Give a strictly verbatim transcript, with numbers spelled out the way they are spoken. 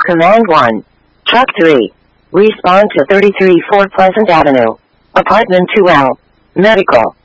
Command one. Truck three. Respond to thirty-three four Pleasant Avenue. Apartment two L. Medical.